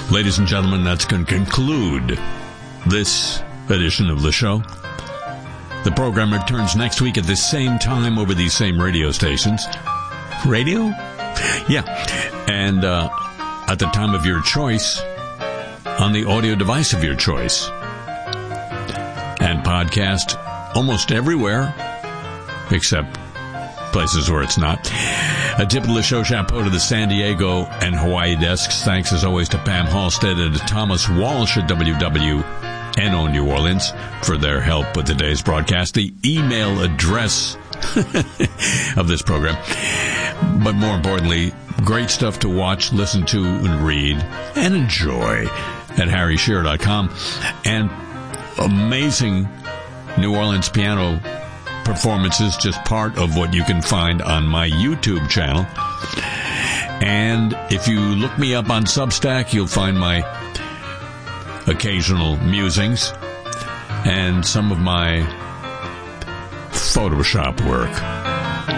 Ladies and gentlemen, that's going to conclude this edition of the show. The program returns next week at the same time over these same radio stations. Radio? Yeah. And at the time of your choice, on the audio device of your choice. And podcast almost everywhere, except places where it's not. A tip of the show chapeau to the San Diego and Hawaii desks. Thanks as always to Pam Halstead and to Thomas Walsh at WWNO New Orleans for their help with today's broadcast. The email address of this program. But more importantly, great stuff to watch, listen to, and read, and enjoy at harryshearer.com. And amazing New Orleans piano performances, just part of what you can find on my YouTube channel. And if you look me up on Substack, you'll find my occasional musings and some of my Photoshop work.